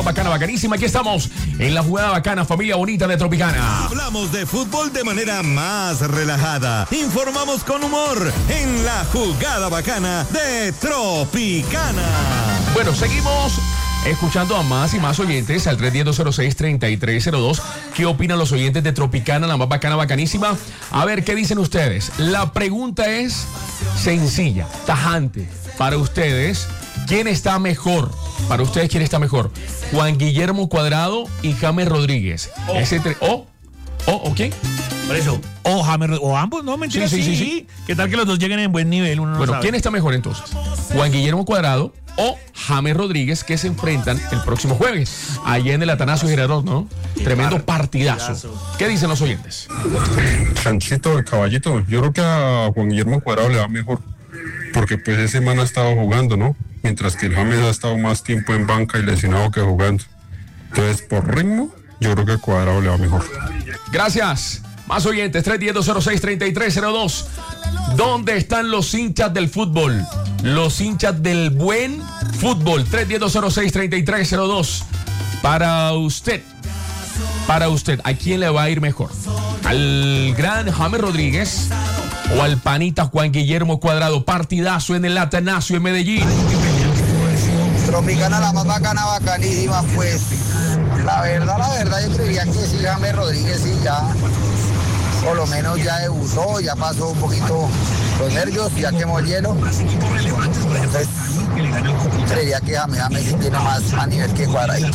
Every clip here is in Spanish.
bacana, bacanísima. Aquí estamos en la jugada bacana, familia bonita de Tropicana. Hablamos de fútbol de manera más relajada. Informamos con humor en la jugada bacana de Tropicana. Bueno, seguimos escuchando a más y más oyentes al 310-206-3302. ¿Qué opinan los oyentes de Tropicana, la más bacana, bacanísima? A ver, ¿qué dicen ustedes? La pregunta es sencilla, tajante. Para ustedes, ¿quién está mejor? Para ustedes, ¿quién está mejor? Juan Guillermo Cuadrado y James Rodríguez. ¿Ok? Por eso, o James, o ambos, no, mentira, sí. ¿Qué tal que los dos lleguen en buen nivel? Uno no bueno, sabe. ¿Quién está mejor entonces? Juan Guillermo Cuadrado o James Rodríguez, que se enfrentan el próximo jueves allá en el Atanasio Girardot, ¿no? Tremendo partidazo. ¿Qué dicen los oyentes? Chanchito, el caballito, yo creo que a Juan Guillermo Cuadrado le va mejor, porque pues ese man ha estado jugando, ¿no? Mientras que el James ha estado más tiempo en banca y lesionado que jugando. Entonces, por ritmo, yo creo que a Cuadrado le va mejor. Gracias. Más oyentes, 310-206-3302. ¿Dónde están los hinchas del fútbol? Los hinchas del buen fútbol. 310-206-3302. Para usted, ¿a quién le va a ir mejor? ¿Al gran James Rodríguez o al panita Juan Guillermo Cuadrado? Partidazo en el Atanasio en Medellín. Tropicana, la más bacana, bacanísima, pues. La verdad, yo creía que sí, James Rodríguez sí, ya por lo menos ya debutó, ya pasó un poquito los nervios, ya quemó el hielo. Entonces, creería que James sí tiene más nivel que Cuadrado.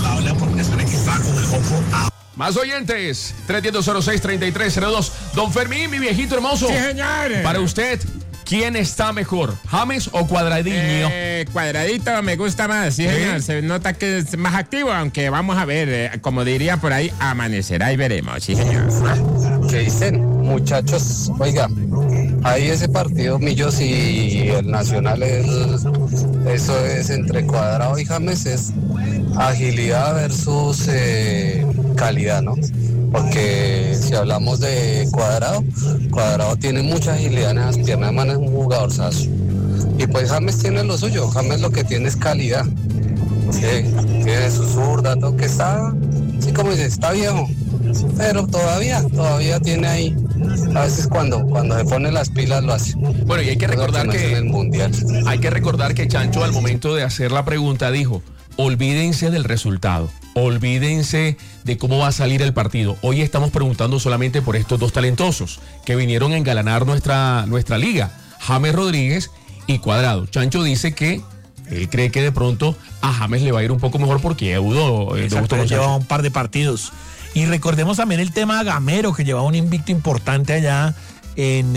Más oyentes, 310-206-3302. Don Fermín, mi viejito hermoso. Sí, señor. Para usted, ¿quién está mejor? ¿James o Cuadradinho? Cuadradito me gusta más, sí, señor. Se nota que es más activo, aunque vamos a ver, como diría por ahí, amanecerá y veremos, sí, señor. ¿Qué dicen, muchachos? Oiga, ahí ese partido Millos y el Nacional, eso es entre Cuadrado y James, es agilidad versus calidad, ¿no? Porque si hablamos de Cuadrado tiene mucha agilidad en esas piernas, man, es un jugadorzazo. Y pues James tiene lo suyo, James lo que tiene es calidad. Sí, tiene su zurda, todo que está, sí, como dice, está viejo, pero todavía tiene ahí. A veces cuando se pone las pilas lo hace. Bueno, y hay que recordar que en el mundial. Hay que recordar que Chancho al momento de hacer la pregunta dijo: olvídense del resultado, olvídense de cómo va a salir el partido. Hoy estamos preguntando solamente por estos dos talentosos que vinieron a engalanar nuestra liga, James Rodríguez y Cuadrado. Chancho dice que él cree que de pronto a James le va a ir un poco mejor porque lleva un par de partidos. Y recordemos también el tema Gamero, que llevaba un invicto importante allá en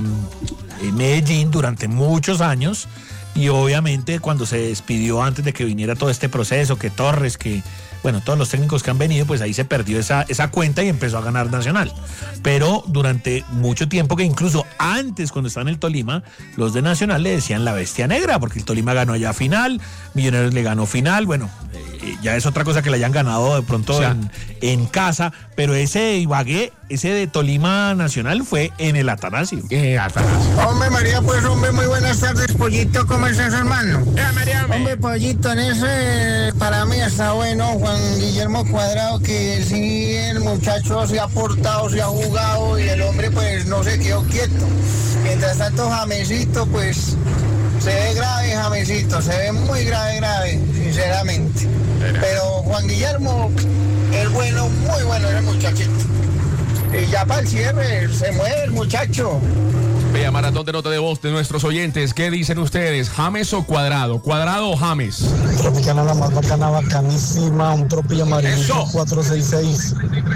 Medellín durante muchos años. Y obviamente cuando se despidió antes de que viniera todo este proceso, que Torres, todos los técnicos que han venido, pues ahí se perdió esa cuenta y empezó a ganar Nacional. Pero durante mucho tiempo, que incluso antes, cuando estaba en el Tolima, los de Nacional le decían la bestia negra, porque el Tolima ganó allá final, Millonarios le ganó final, ya es otra cosa que le hayan ganado de pronto en casa, pero ese de Ibagué, ese de Tolima Nacional fue en el Atanasio. Hombre, María, pues, hombre, muy buenas tardes, Pollito, ¿cómo estás, hermano? María, hombre, Pollito, en ese, para mí está bueno, Juan Guillermo Cuadrado, que sí, el muchacho se ha portado, se ha jugado, y el hombre, pues, no se quedó quieto. Mientras tanto, Jamesito, pues, se ve grave, Jamesito, se ve muy grave, sinceramente. Pero Juan Guillermo es bueno, muy bueno ese muchachito. Y ya para el cierre, se mueve el muchacho. Vea, maratón de nota de voz de nuestros oyentes. ¿Qué dicen ustedes? ¿James o Cuadrado? ¿Cuadrado o James? Tropicana, la más bacana, bacanísima. Un tropillo amarillo 466.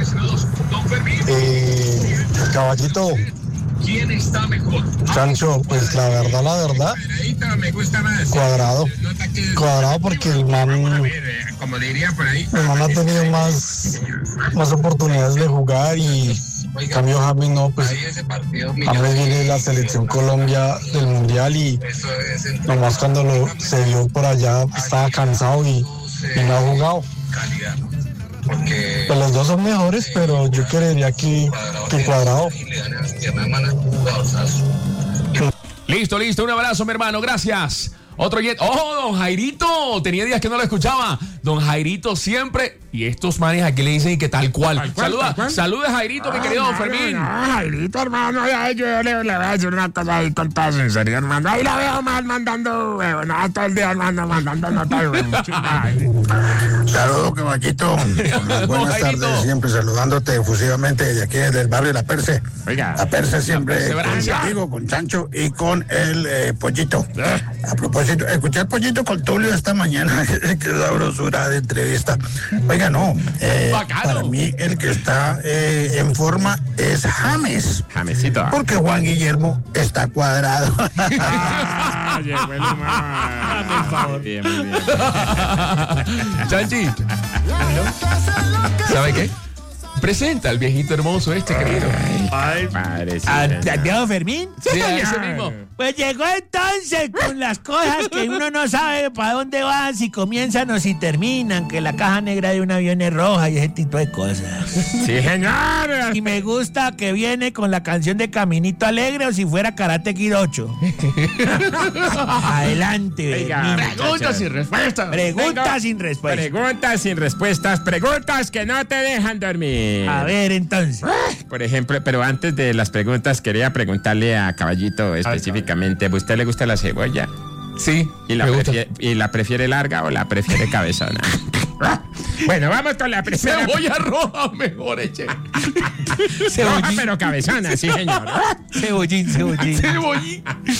Caballito. ¿Quién está mejor? Chancho, pues la verdad, Cuadrado, porque el man, como diría por ahí, ha tenido más oportunidades de jugar, y en cambio James no, pues James viene de la selección Colombia del mundial, y nomás cuando se vio por allá estaba cansado y no ha jugado. Pues los dos son mejores, pero yo creería que Cuadrado. Listo, un abrazo, mi hermano, gracias. Otro oyente. ¡Oh, don Jairito! Tenía días que no lo escuchaba. Don Jairito siempre. Y estos manes aquí le dicen que tal cual. Saluda Jairito, mi querido don Fermín. Jairito, hermano, yo le voy a decir una cosa ahí con toda sinceridad, hermano. Ahí la veo mal mandando huevonadas todo el día, hermano, mandando notas. Saludos, caballito. Buenas tardes, siempre saludándote efusivamente desde aquí, desde el barrio La Perse. Oiga. La Perse siempre contigo, con Chancho y con el Pollito. A propósito, escuché al Pollito con Tulio esta mañana. Qué sabrosura de entrevista. Oiga, no. Para mí, el que está en forma es James. Jamesito. Porque Juan Guillermo está cuadrado. Llegó el humor. Por favor. Bien, muy bien. Chanchi. ¿Sabe qué? Presenta al viejito hermoso querido. Ay, ¿al viejo Fermín? Sí, a ese mismo. Pues llegó entonces con las cosas que uno no sabe para dónde van, si comienzan o si terminan, que la caja negra de un avión es roja y ese tipo de cosas. Sí, señor. Y me gusta que viene con la canción de Caminito Alegre o si fuera Karate Kid 8. Adelante, Oiga, preguntas sin respuestas. Preguntas sin respuesta. Preguntas sin respuestas, preguntas que no te dejan dormir. A ver, entonces. Por ejemplo, pero antes de las preguntas, quería preguntarle a Caballito específicamente, ¿a usted le gusta la cebolla? Sí. ¿Y la prefiere larga o la prefiere cabezona? Bueno, vamos con la primera. Cebolla roja, mejor eche. Roja, pero cabezona, sí, señor. Cebollín. Cebollín.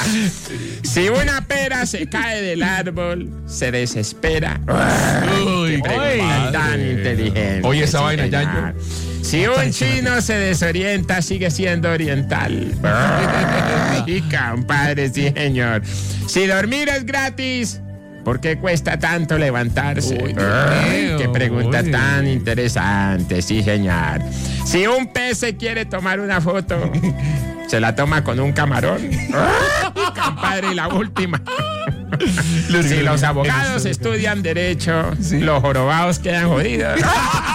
Si una pera se cae del árbol, se desespera. Uy, Pregunta tan inteligente. Oye, esa sí, vaina, señor. Yayo. Si un chino se desorienta, sigue siendo oriental. Ay, compadre, sí, señor. Si dormir es gratis, ¿por qué cuesta tanto levantarse? Uy, Qué pregunta oye. tan interesante, sí, señor. Si un pez se quiere tomar una foto, ¿se la toma con un camarón? Compadre, y la última. Si los abogados estudian derecho, los jorobados quedan jodidos.